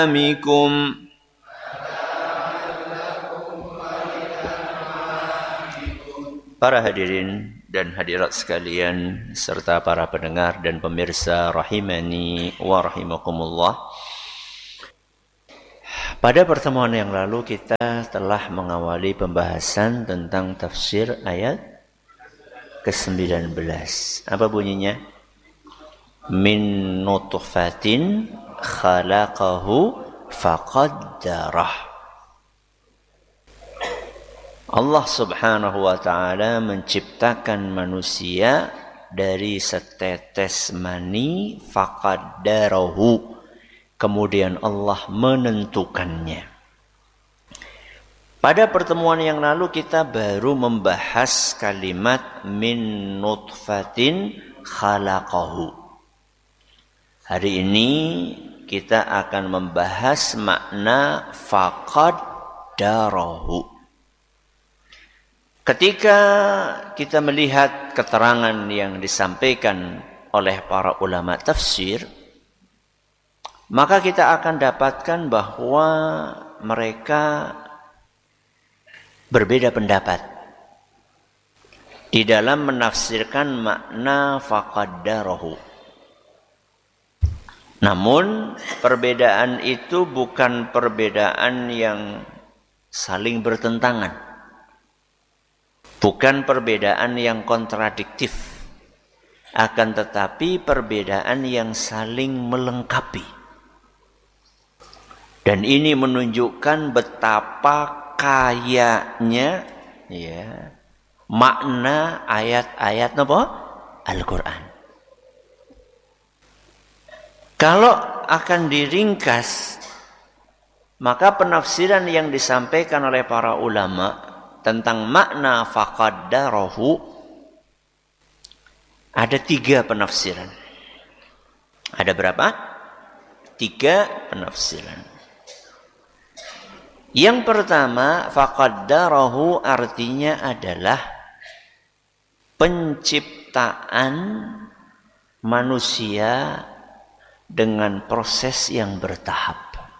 amikum. Para hadirin dan hadirat sekalian serta para pendengar dan pemirsa rahimani wa rahimakumullah. Pada pertemuan yang lalu kita telah mengawali pembahasan tentang tafsir ayat ke-19. Apa bunyinya? Min nutfatin khalaqahu faqaddarah. Allah subhanahu wa ta'ala menciptakan manusia dari setetes mani faqaddarahu. Kemudian Allah menentukannya. Pada pertemuan yang lalu kita baru membahas kalimat min nutfatin khalaqahu. Hari ini kita akan membahas makna faqaddarahu. Ketika kita melihat keterangan yang disampaikan oleh para ulama tafsir, maka kita akan dapatkan bahwa mereka berbeda pendapat di dalam menafsirkan makna faqaddarahu. Namun perbedaan itu bukan perbedaan yang saling bertentangan. Bukan perbedaan yang kontradiktif, akan tetapi perbedaan yang saling melengkapi. Dan ini menunjukkan betapa kayanya makna ayat-ayat Al-Quran. Kalau akan diringkas, maka penafsiran yang disampaikan oleh para ulama tentang makna faqaddarahu ada 3 penafsiran. Ada berapa? 3 penafsiran. Yang pertama, faqaddarahu artinya adalah penciptaan manusia dengan proses yang bertahap.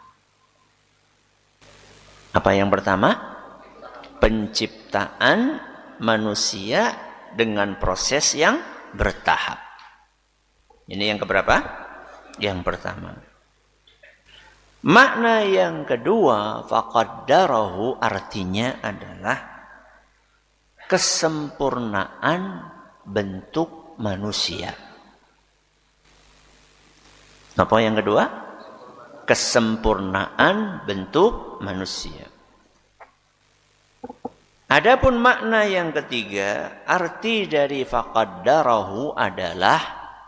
Apa yang pertama? Penciptaan manusia dengan proses yang bertahap. Ini yang keberapa? Yang pertama. Makna yang kedua, faqaddarahu artinya adalah kesempurnaan bentuk manusia. Apa yang kedua? Kesempurnaan bentuk manusia. Adapun makna yang ketiga, arti dari faqaddarahu adalah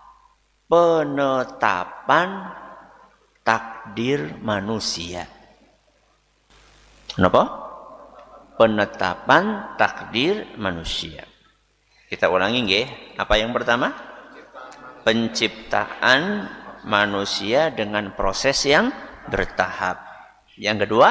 penetapan takdir manusia. Kenapa? Penetapan takdir manusia. Kita ulangi nggih. Apa yang pertama? Penciptaan manusia dengan proses yang bertahap. Yang kedua,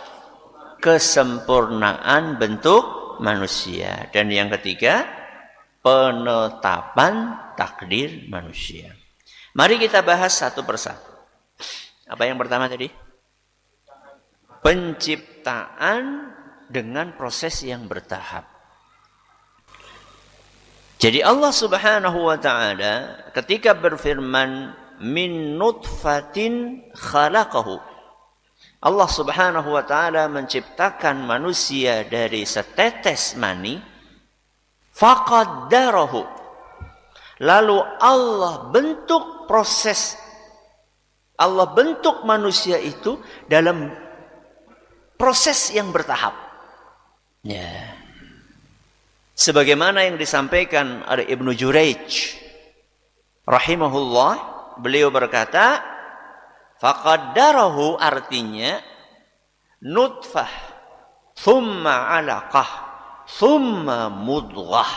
kesempurnaan bentuk manusia. Dan yang ketiga, penetapan takdir manusia. Mari kita bahas satu persatu. Apa yang pertama tadi? Penciptaan dengan proses yang bertahap. Jadi Allah subhanahu wa ta'ala ketika berfirman min nutfatin khalaqahu, Allah subhanahu wa ta'ala menciptakan manusia dari setetes mani, faqaddarahu. Lalu Allah bentuk proses, Allah bentuk manusia itu dalam proses yang bertahap. Ya. Sebagaimana yang disampaikan oleh Ibnu Jurayj rahimahullah, beliau berkata, faqaddarahu artinya nutfah, thumma alaqah, thumma mudghah.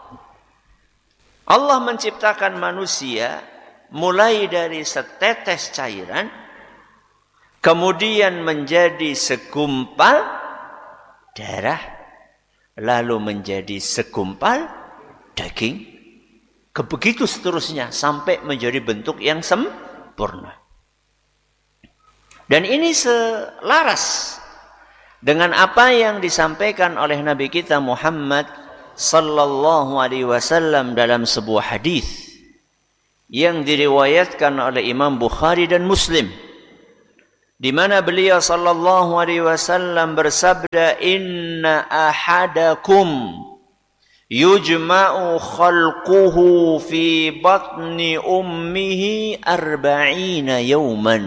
Allah menciptakan manusia mulai dari setetes cairan, kemudian menjadi segumpal darah, lalu menjadi segumpal daging, begitu seterusnya sampai menjadi bentuk yang sempurna. Dan ini selaras dengan apa yang disampaikan oleh Nabi kita Muhammad sallallahu alaihi wasallam dalam sebuah hadis yang diriwayatkan oleh Imam Bukhari dan Muslim, di mana beliau sallallahu alaihi wasallam bersabda, "Inna ahadakum yujma'u khalquhu fi batni ummihi 40 yawman."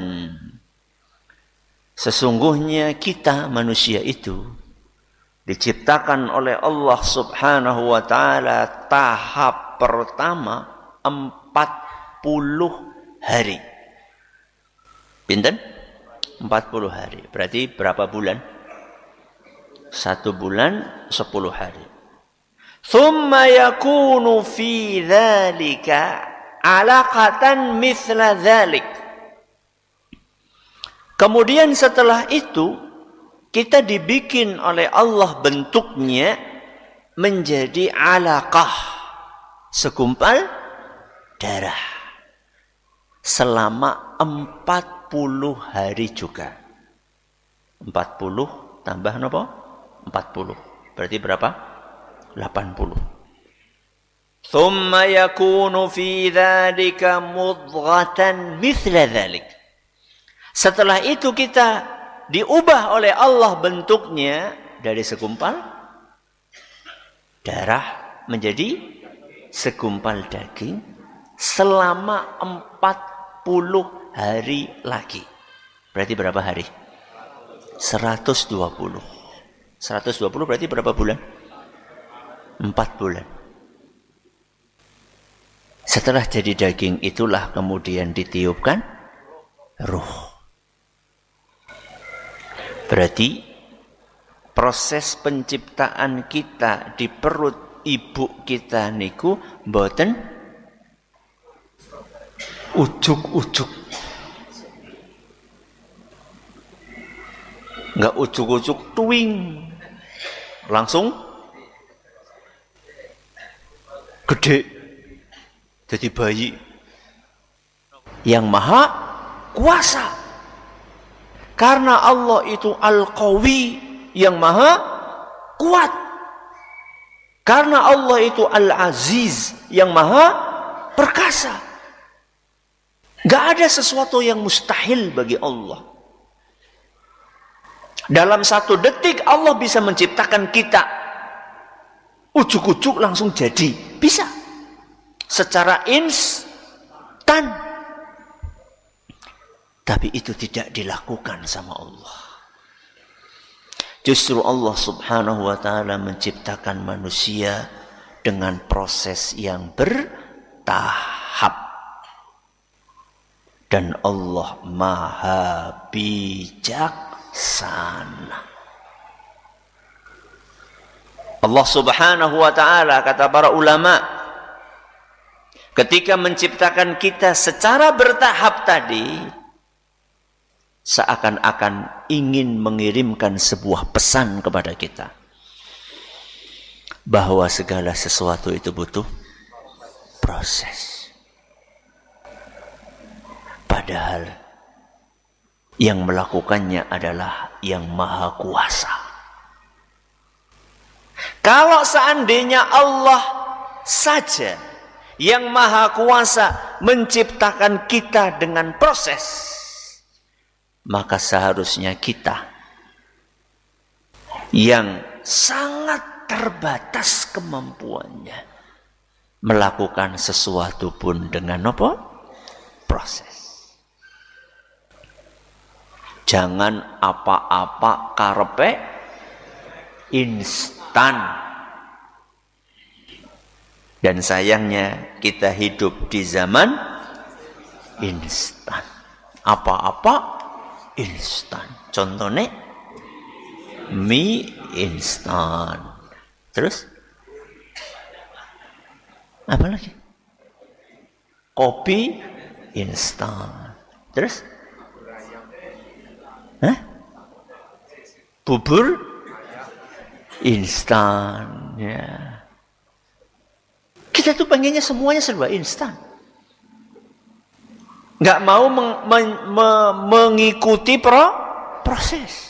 Sesungguhnya kita manusia itu diciptakan oleh Allah Subhanahu wa taala tahap pertama 40 hari. Pinten? 40 hari. Berarti berapa bulan? 1 bulan 10 hari. Thumma yakunu fi dzalika 'alaqatan mithla dzalik. Kemudian setelah itu kita dibikin oleh Allah bentuknya menjadi alaqah, segumpal darah, selama 40 hari juga. 40 tambah apa? 40. Berarti berapa? 80. Thumma yakunu fi dzalika mudghatan mithla dzalik. Setelah itu kita diubah oleh Allah bentuknya dari segumpal darah menjadi segumpal daging selama 40 hari lagi. Berarti berapa hari? 120. 120 berarti berapa bulan? 4 bulan. Setelah jadi daging itulah kemudian ditiupkan ruh. Berarti proses penciptaan kita di perut ibu kita niku mboten ujuk-ujuk. Enggak ujuk-ujuk tuing. Langsung gede jadi bayi yang maha kuasa. Karena Allah itu Al-Qawi, yang maha kuat. Karena Allah itu Al-Aziz, yang maha perkasa. Gak ada sesuatu yang mustahil bagi Allah. Dalam 1 detik Allah bisa menciptakan kita. Ujuk-ujuk langsung jadi. Bisa. Secara instan. Tapi itu tidak dilakukan sama Allah. Justru Allah Subhanahu wa ta'ala menciptakan manusia dengan proses yang bertahap. Dan Allah maha bijaksana. Allah Subhanahu wa ta'ala, kata para ulama, ketika menciptakan kita secara bertahap tadi, seakan-akan ingin mengirimkan sebuah pesan kepada kita bahwa segala sesuatu itu butuh proses. Padahal yang melakukannya adalah yang maha kuasa. Kalau seandainya Allah saja yang maha kuasa menciptakan kita dengan proses, maka seharusnya kita yang sangat terbatas kemampuannya melakukan sesuatu pun dengan apa? Proses. Jangan apa-apa karepe instan. Dan sayangnya kita hidup di zaman instan. Apa-apa instan. Contohnya mie instan. Terus apa lagi? Kopi instan. Terus bubur instan. Ya. Kita tuh pengennya semuanya serba instan. nggak mau mengikuti proses.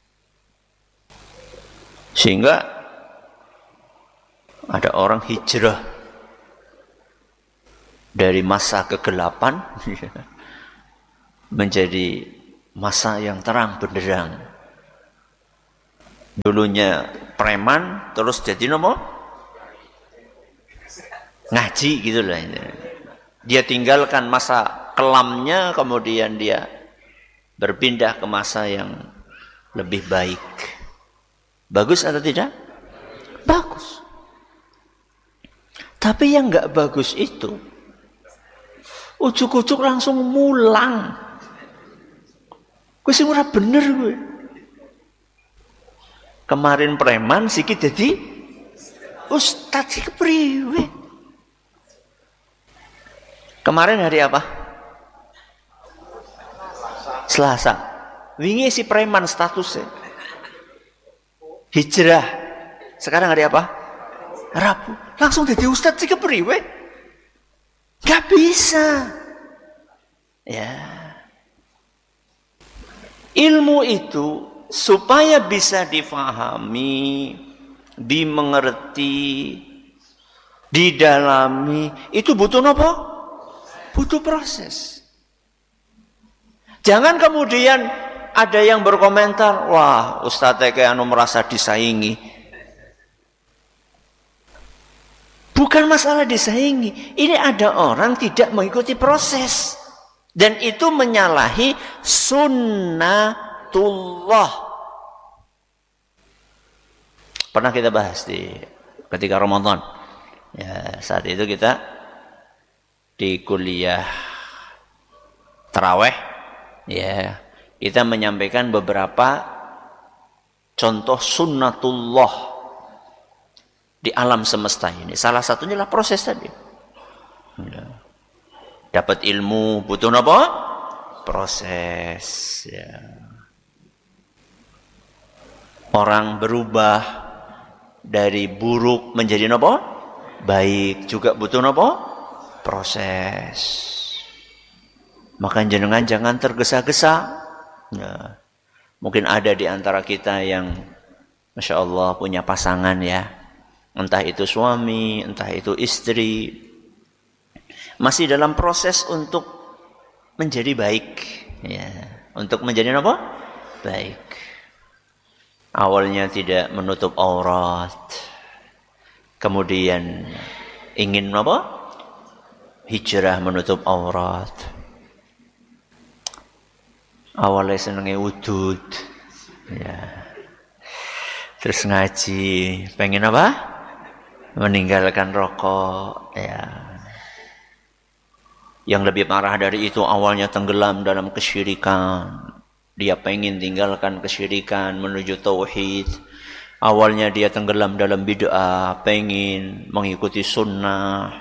Sehingga ada orang hijrah dari masa kegelapan menjadi masa yang terang benderang. Dulunya preman, terus jadi ngaji gitu lah. Dia tinggalkan masa kelamnya, kemudian dia berpindah ke masa yang lebih baik. Bagus atau tidak? Bagus. Tapi yang nggak bagus itu, ujuk-ujuk langsung mulang. Gue sih murah bener gue. Kemarin preman, sikit jadi ustadz sih kepriwe. Kemarin hari apa? Selasa. Wingi si preman statusnya. Hijrah. Sekarang hari apa? Rabu. Langsung jadi ustadz sih kepriwe. Gak bisa. Ya. Ilmu itu supaya bisa difahami, dimengerti, didalami, itu butuh apa? Butuh proses. Jangan kemudian ada yang berkomentar, wah ustadz kayak merasa disaingi. Bukan masalah disaingi. Ini ada orang tidak mengikuti proses. Dan itu menyalahi sunnatullah. Pernah kita bahas ketika Ramadan. Ya, saat itu kita di kuliah taraweh, ya, kita menyampaikan beberapa contoh sunnatullah di alam semesta ini. Salah satunya adalah proses tadi. Ya. Dapat ilmu butuh apa? Proses. Ya. Orang berubah dari buruk menjadi apa? Baik juga butuh apa? Proses. Maka jenengan jangan tergesa-gesa. Ya. Mungkin ada di antara kita yang Masya Allah punya pasangan ya. Entah itu suami, entah itu istri. Masih dalam proses untuk menjadi baik. Ya. Untuk menjadi apa? Baik. Awalnya tidak menutup aurat. Kemudian ingin apa? Hijrah menutup aurat. Awalnya senengnya wudud. Ya. Terus ngaji. Pengen apa? Meninggalkan rokok. Ya. Yang lebih parah dari itu awalnya tenggelam dalam kesyirikan. Dia pengen tinggalkan kesyirikan menuju tauhid. Awalnya dia tenggelam dalam bid'ah, pengen mengikuti sunnah.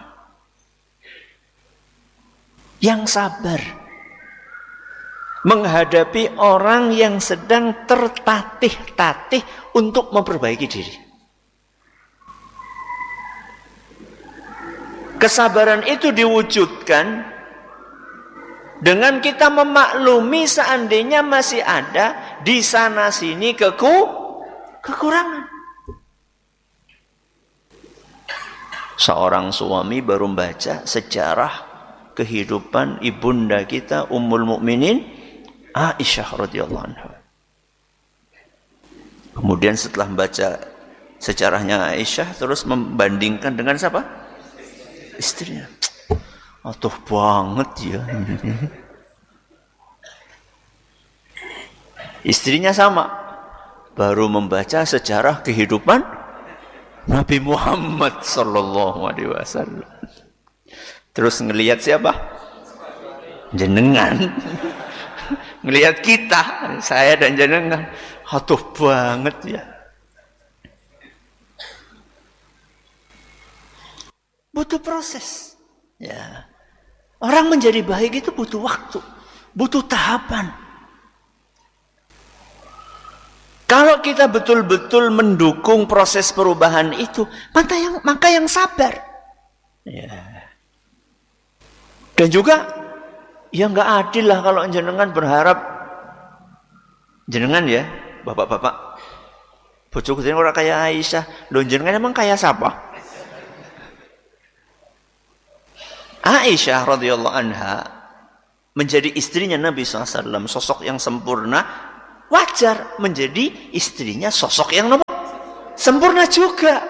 Yang sabar menghadapi orang yang sedang tertatih-tatih untuk memperbaiki diri. Kesabaran itu diwujudkan dengan kita memaklumi seandainya masih ada di sana sini kekurangan. Seorang suami baru membaca sejarah kehidupan ibunda kita Ummul Mukminin Aisyah radhiyallahu anha. Kemudian setelah membaca sejarahnya Aisyah terus membandingkan dengan siapa? Istrinya. Atuh banget ya. Istrinya sama. Baru membaca sejarah kehidupan Nabi Muhammad sallallahu alaihi wasallam. Terus ngelihat siapa? Jenengan. Ngelihat kita, saya dan jenengan. Atuh banget ya. Butuh proses. Ya. Orang menjadi baik itu butuh waktu, butuh tahapan. Kalau kita betul-betul mendukung proses perubahan itu, maka yang sabar. Ya. Dan juga Ya nggak adil lah kalau jenengan berharap, jenengan ya, bapak-bapak, bojoku jenengan orang kayak Aisyah, loh jenengan emang kayak siapa? Aisyah radhiyallahu anha menjadi istrinya Nabi SAW, sosok yang sempurna, wajar menjadi istrinya sosok yang sempurna juga.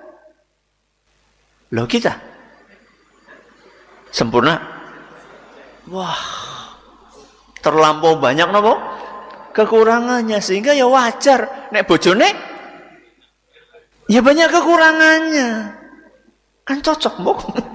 Loh kita sempurna, wah terlampau banyak kekurangannya, sehingga ya wajar nek bojone ya banyak kekurangannya, kan cocok mbok.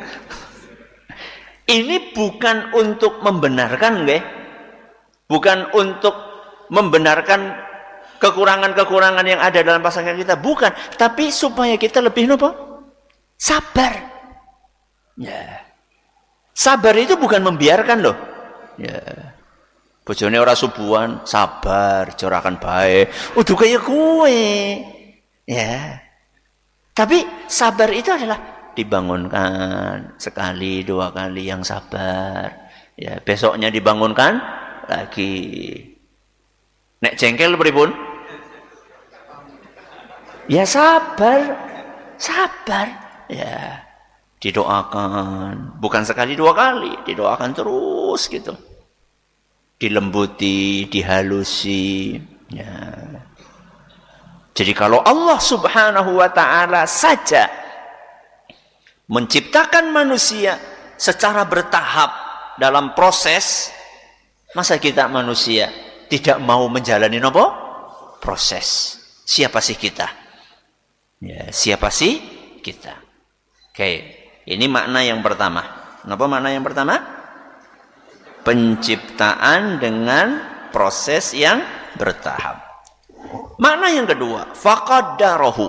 Ini bukan untuk membenarkan bukan untuk membenarkan kekurangan-kekurangan yang ada dalam pasangan kita, bukan, tapi supaya kita lebih sabar. Ya. Sabar itu bukan membiarkan loh. Ya. Bojone ora subuhan, sabar, corakan baik. Udah kayak gue. Ya. Tapi sabar itu adalah dibangunkan sekali, dua kali yang sabar. Ya, besoknya dibangunkan lagi. Nek jengkel pripun? Ya sabar. Sabar. Ya. Didoakan, bukan sekali dua kali, didoakan terus gitu. Dilembuti, dihalusi. Ya. Jadi kalau Allah Subhanahu wa ta'ala saja menciptakan manusia secara bertahap dalam proses, masa kita manusia tidak mau menjalani proses? Siapa sih kita? Ya, siapa sih kita? Oke. Ini makna yang pertama. Apa makna yang pertama? Penciptaan dengan proses yang bertahap. Makna yang kedua, faqaddarahu.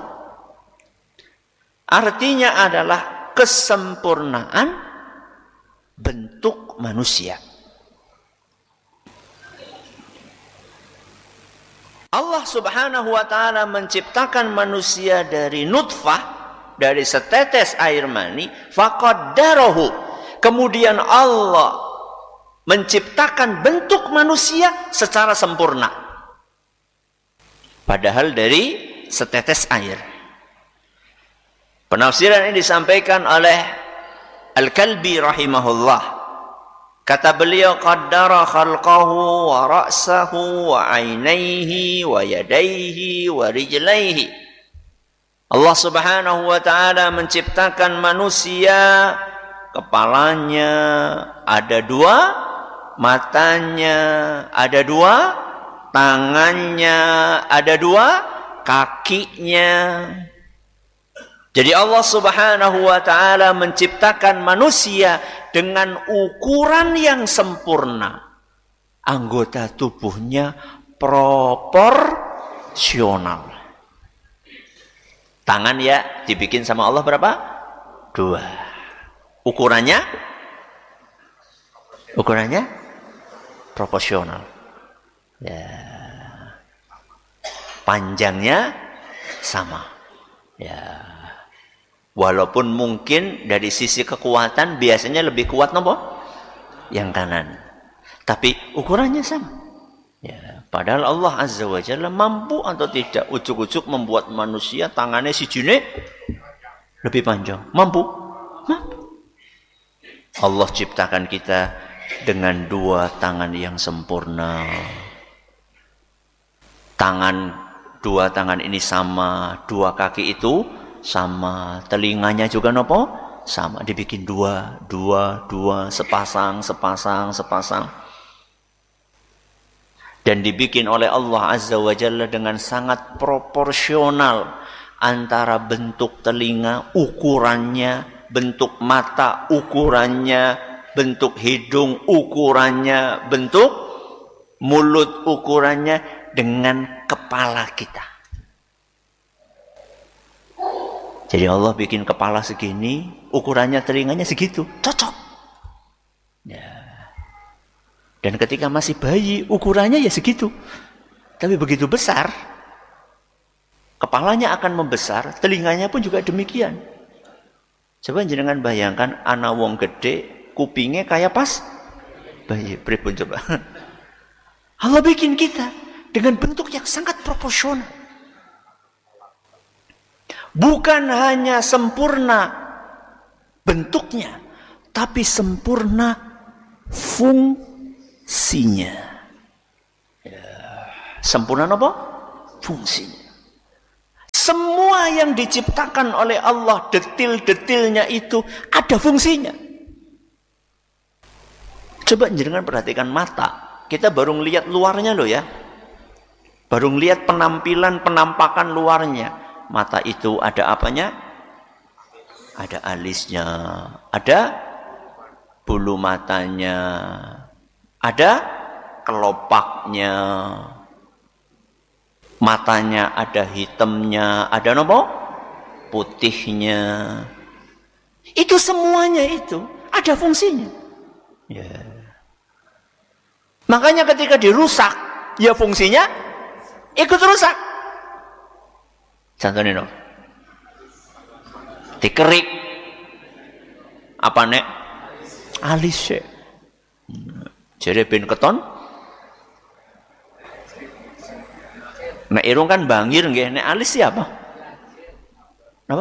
Artinya adalah kesempurnaan bentuk manusia. Allah Subhanahu wa ta'ala menciptakan manusia dari nutfah, dari setetes air mani, faqaddarahu. Kemudian Allah menciptakan bentuk manusia secara sempurna. Padahal dari setetes air. Penafsiran ini disampaikan oleh Al-Kalbi rahimahullah. Kata beliau, qaddara khalqahu wa ra'sahu wa 'ainaihi wa yadaihi wa rijlaihi. Allah Subhanahu wa ta'ala menciptakan manusia, kepalanya ada dua, matanya ada dua, tangannya ada dua, kakinya. Jadi Allah Subhanahu wa ta'ala menciptakan manusia dengan ukuran yang sempurna. Anggota tubuhnya proporsional. Tangan ya dibikin sama Allah berapa? Dua. Ukurannya proporsional. Ya. Panjangnya sama. Ya. Walaupun mungkin dari sisi kekuatan biasanya lebih kuat yang kanan. Tapi ukurannya sama. Ya, padahal Allah Azza wa Jalla mampu atau tidak ujuk-ujuk membuat manusia tangannya sijine lebih panjang. Mampu? Mampu. Allah ciptakan kita dengan dua tangan yang sempurna. Dua tangan ini sama, dua kaki itu sama, telinganya juga sama, dibikin dua, sepasang. Dan dibikin oleh Allah Azza wa Jalla dengan sangat proporsional antara bentuk telinga, ukurannya, bentuk mata, ukurannya, bentuk hidung, ukurannya, bentuk mulut, ukurannya, dengan kepala kita. Jadi Allah bikin kepala segini, ukurannya telinganya segitu, cocok. Ya. Dan ketika masih bayi, ukurannya ya segitu. Tapi begitu besar, kepalanya akan membesar, telinganya pun juga demikian. Coba jenengan bayangkan, anak wong gede, kupingnya kayak bayi. Pripun coba? Allah bikin kita dengan bentuk yang sangat proporsional. Bukan hanya sempurna bentuknya, tapi sempurna fungsinya. Ya. Sempurna apa? Fungsinya. Semua yang diciptakan oleh Allah, detil-detilnya itu ada fungsinya. Coba jangan perhatikan mata. Kita baru lihat luarnya loh ya. Baru lihat penampakan luarnya. Mata itu ada apanya? Ada alisnya, ada bulu matanya, ada kelopaknya. Matanya ada hitamnya, ada nopo? Putihnya. Itu semuanya itu ada fungsinya. Ya. Makanya ketika dirusak, ya fungsinya ikut rusak. Contohnya no. Dikerik. Apa nek? Alis. Jadi ben keton. Nek irung kan bangir nggih, nek alis siapa? Apa?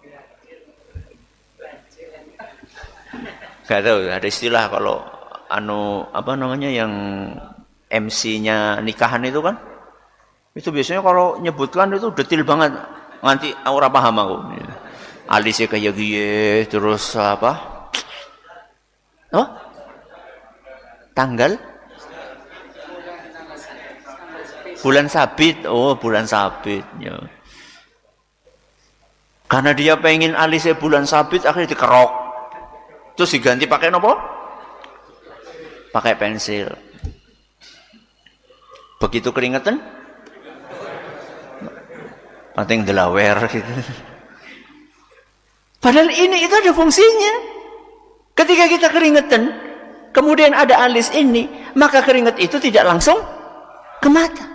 Gak tahu, ada istilah kalau apa namanya yang MC-nya nikahan itu kan. Itu biasanya kalau nyebutkan itu detil banget. Nganti ora paham aku. Alisnya kayak giye, terus apa? Oh? Tanggal bulan sabit, oh bulan sabit. Ya. Karena dia pengen alisnya bulan sabit, akhirnya dikerok. Terus diganti pakai apa? Pakai pensil. Begitu keringetan, pating delawer gitu. Padahal ini itu ada fungsinya. Ketika kita keringetan, kemudian ada alis ini, maka keringat itu tidak langsung ke mata.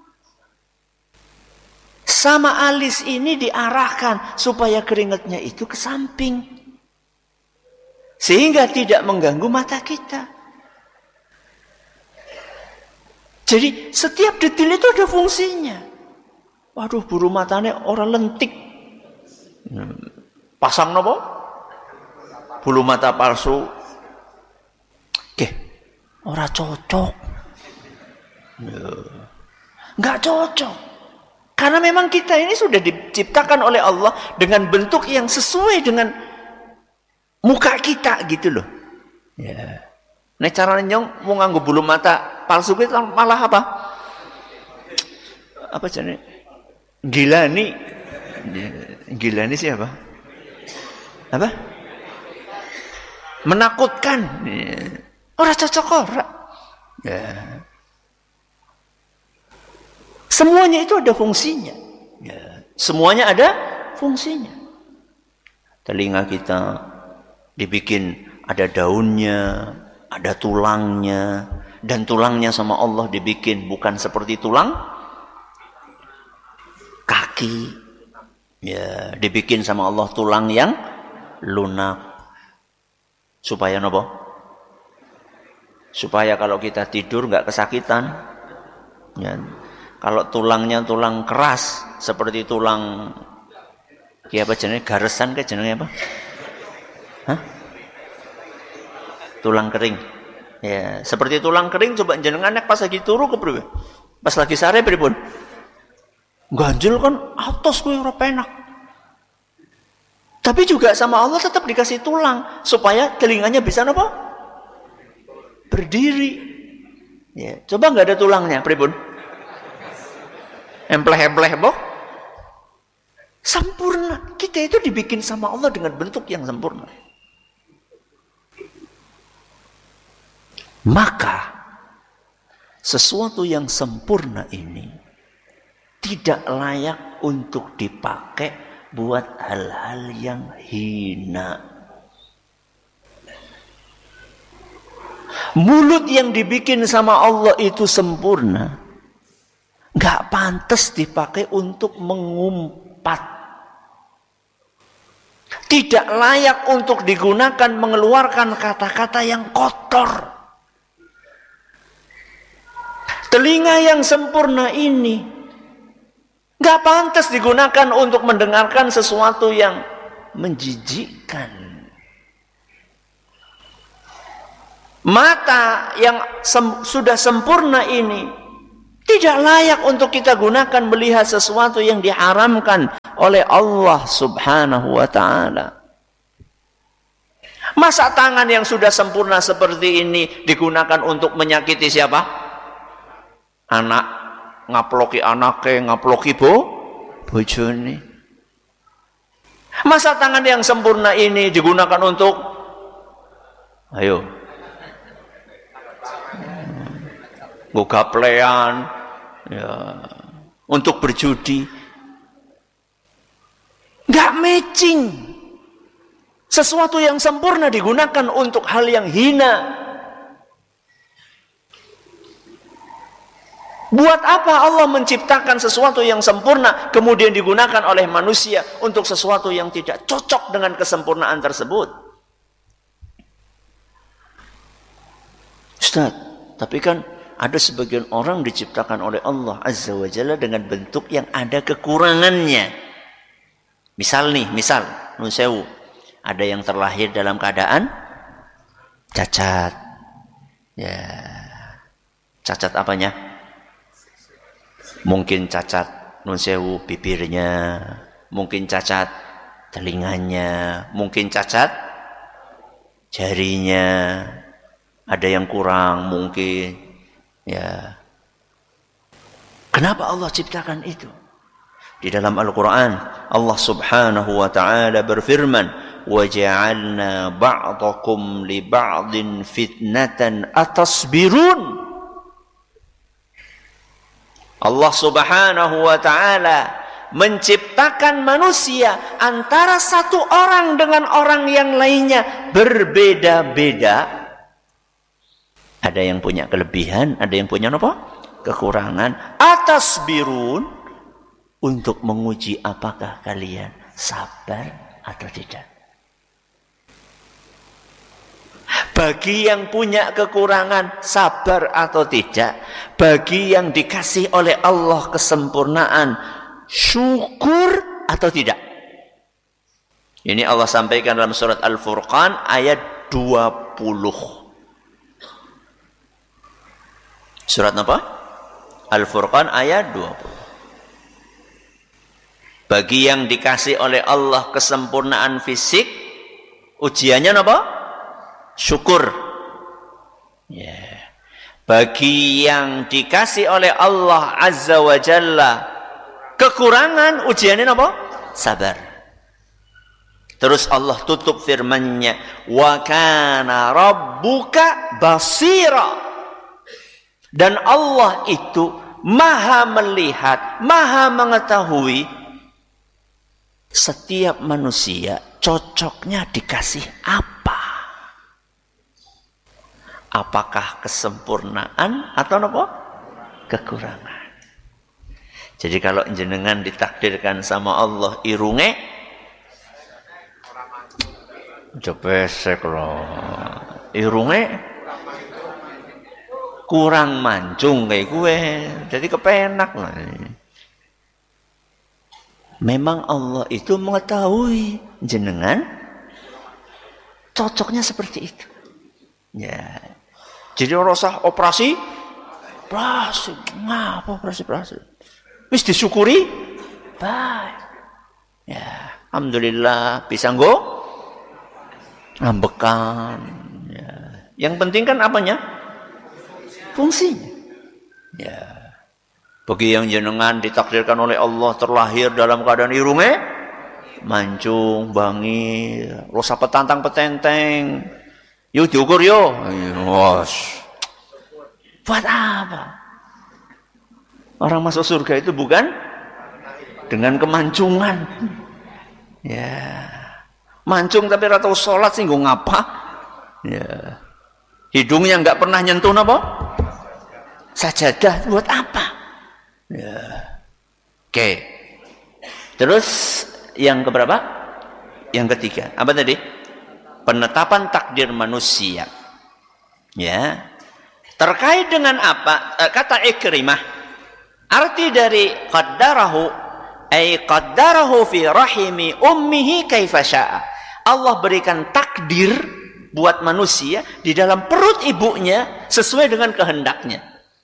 Sama alis ini diarahkan supaya keringatnya itu ke samping. Sehingga tidak mengganggu mata kita. Jadi setiap detil itu ada fungsinya. Waduh, bulu matanya orang lentik. Pasang nopo? Bulu mata palsu. Oke, orang cocok. Enggak cocok. Karena memang kita ini sudah diciptakan oleh Allah dengan bentuk yang sesuai dengan muka kita gitu loh. Ya. Nah cara nyong mau nganggo bulu mata palsu itu malah apa? Apa jane? Gilani. Gilani siapa? Apa? Menakutkan. Ora cocok ora. Ya. Semuanya itu ada fungsinya. Ya. Semuanya ada fungsinya. Telinga kita dibikin ada daunnya, ada tulangnya, dan tulangnya sama Allah dibikin bukan seperti tulang kaki. Ya, dibikin sama Allah tulang yang lunak. Supaya apa? Supaya kalau kita tidur nggak kesakitan. Ya. Kalau tulangnya tulang keras seperti tulang kayak apa jenenge garesan kayak jenenge apa? Hah? Tulang kering. Ya, seperti tulang kering coba jenengan nek pas lagi turu kepriwe? Pas lagi sare pripun? Ganjel kan atos kuwi ora penak. Tapi juga sama Allah tetap dikasih tulang supaya telinganya bisa apa? Berdiri. Ya, coba enggak ada tulangnya pripun? Empleh-empleh boh. Sempurna. Kita itu dibikin sama Allah dengan bentuk yang sempurna. Maka sesuatu yang sempurna ini tidak layak untuk dipakai buat hal-hal yang hina. Mulut yang dibikin sama Allah itu sempurna. Gak pantas dipakai untuk mengumpat. Tidak layak untuk digunakan mengeluarkan kata-kata yang kotor. Telinga yang sempurna ini nggak pantas digunakan untuk mendengarkan sesuatu yang menjijikkan. Mata yang sudah sempurna ini tidak layak untuk kita gunakan melihat sesuatu yang diharamkan oleh Allah Subhanahu wa ta'ala. Masa tangan yang sudah sempurna seperti ini digunakan untuk menyakiti siapa? Anak, ngaploki anaknya, ngaploki bojone. Masa tangan yang sempurna ini digunakan untuk, ayo, gaplean, ya, untuk berjudi. Nggak matching. Sesuatu yang sempurna digunakan untuk hal yang hina. Buat apa Allah menciptakan sesuatu yang sempurna kemudian digunakan oleh manusia untuk sesuatu yang tidak cocok dengan kesempurnaan tersebut? Ustaz, tapi kan ada sebagian orang diciptakan oleh Allah Azza wa Jalla dengan bentuk yang ada kekurangannya. Misal, nun sewu, ada yang terlahir dalam keadaan cacat. Ya. Cacat apanya? Mungkin cacat nun sewu bibirnya, mungkin cacat telinganya, mungkin cacat jarinya. Ada yang kurang mungkin. Ya. Kenapa Allah ciptakan itu? Di dalam Al-Quran Allah Subhanahu wa ta'ala berfirman, وَجَعَلْنَا بَعْضَكُمْ لِبَعْضٍ فِتْنَةً أَتَصْبِرُونَ. Allah Subhanahu wa ta'ala menciptakan manusia antara satu orang dengan orang yang lainnya berbeda-beda. Ada yang punya kelebihan, ada yang punya apa? Kekurangan. Atasbirun, untuk menguji apakah kalian sabar atau tidak. Bagi yang punya kekurangan, sabar atau tidak. Bagi yang dikasih oleh Allah kesempurnaan, syukur atau tidak. Ini Allah sampaikan dalam surat Al-Furqan ayat 20. Surat apa? Al-Furqan ayat 20. Bagi yang dikasih oleh Allah kesempurnaan fisik, ujiannya apa? Syukur. Yeah. Bagi yang dikasih oleh Allah Azza wa Jalla kekurangan, ujiannya apa? Sabar. Terus Allah tutup firman-Nya, wa kana rabbuka basira. Dan Allah itu maha melihat, maha mengetahui setiap manusia cocoknya dikasih apa. Apakah kesempurnaan atau apa? Kekurangan. Jadi kalau jenengan ditakdirkan sama Allah irunge, jepesek loh. Irunge kurang mancung kayak gue, jadi kepenak lah. Memang Allah itu mengetahui jenengan cocoknya seperti itu. Ya, jadi orang usah operasi, ngapa operasi? Wis disyukuri, baik. Ya, alhamdulillah bisa ngambekan. Ya. Yang penting kan apanya? Fungsinya. Ya. Bagi yang jenengan ditakdirkan oleh Allah terlahir dalam keadaan irunge, mancung, bangir, rosa petantang petenteng. Yuk diukur yo. Wos. Buat apa? Orang masuk surga itu bukan dengan kemancungan. Ya. Mancung tapi ora tau salat sih ngapa? Ya. Hidungnya enggak pernah nyentuh apa? Sajadah buat apa? Ya. Oke. Terus yang keberapa? Yang ketiga. Apa tadi? Penetapan takdir manusia. Ya. Terkait dengan apa? Kata Ikrimah, arti dari qaddarahu ay qaddarahu fi rahimi ummihi kaifa syaa. Allah berikan takdir buat manusia di dalam perut ibunya sesuai dengan kehendaknya.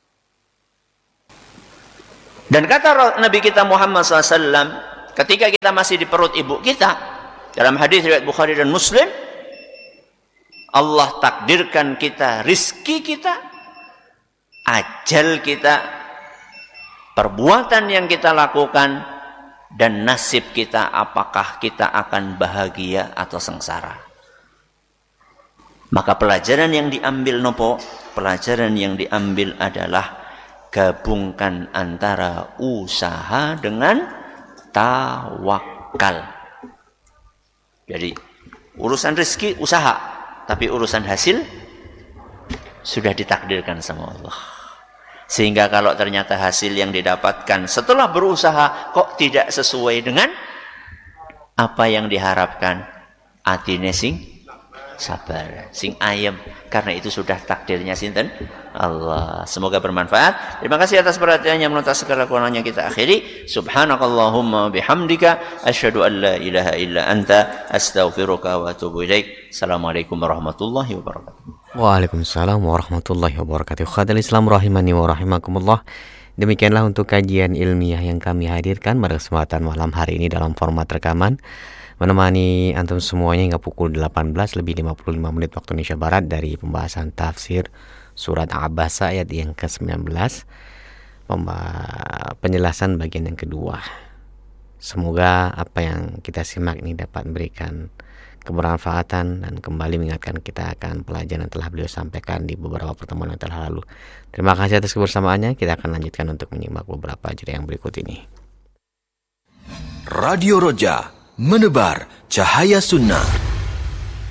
Dan kata Nabi kita Muhammad SAW, ketika kita masih di perut ibu kita, dalam hadis riwayat Bukhari dan Muslim, Allah takdirkan kita rizki kita, ajal kita, perbuatan yang kita lakukan, dan nasib kita, apakah kita akan bahagia atau sengsara. Maka pelajaran yang diambil nopo? Pelajaran yang diambil adalah gabungkan antara usaha dengan tawakal. Jadi urusan rezeki usaha, tapi urusan hasil sudah ditakdirkan sama Allah. Sehingga kalau ternyata hasil yang didapatkan setelah berusaha kok tidak sesuai dengan apa yang diharapkan, atine sing sabar, sing ayem, karena itu sudah takdirnya sinten Allah. Semoga bermanfaat. Terima kasih atas perhatiannya. Menuntas segala kekurangannya kita akhiri. Subhanakallahumma bihamdika asyhadu an la ilaha illa anta astaghfiruka wa atubu ilaik. Assalamualaikum warahmatullahi wabarakatuh. Waalaikumsalam warahmatullahi wabarakatuh. Khadal Islam rahimani wa rahimakumullah. Demikianlah untuk kajian ilmiah yang kami hadirkan pada kesempatan malam hari ini dalam format rekaman, menemani antum semuanya hingga pukul 18:55 waktu Indonesia Barat dari pembahasan tafsir surat Abasa ayat yang ke-19, penjelasan bagian yang kedua. Semoga apa yang kita simak ini dapat memberikan kebermanfaatan dan kembali mengingatkan kita akan pelajaran yang telah beliau sampaikan di beberapa pertemuan yang telah lalu. Terima kasih atas kebersamaannya. Kita akan lanjutkan untuk menyimak beberapa jeda yang berikut ini. Radio Roja, menebar cahaya sunnah.